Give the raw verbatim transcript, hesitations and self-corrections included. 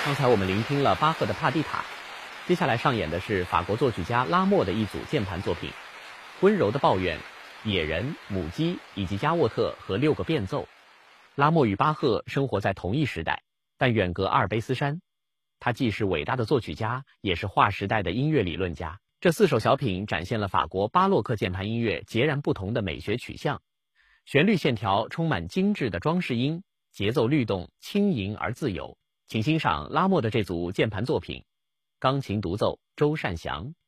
刚才我们聆听了巴赫的《帕蒂塔》，接下来上演的是法国作曲家拉莫的一组键盘作品，《温柔的抱怨》、《野人》、《母鸡》以及《加沃特》和六个变奏。拉莫与巴赫生活在同一时代，但远隔阿尔卑斯山。他既是伟大的作曲家，也是划时代的音乐理论家。这四首小品展现了法国巴洛克键盘音乐截然不同的美学取向。旋律线条充满精致的装饰音，节奏律动，轻盈而自由。请欣赏拉莫的这组键盘作品，钢琴独奏周善祥。